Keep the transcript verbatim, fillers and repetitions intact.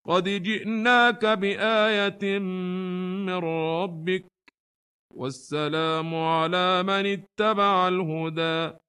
قد جئناك بآية من ربك والسلام على من اتبع الهدى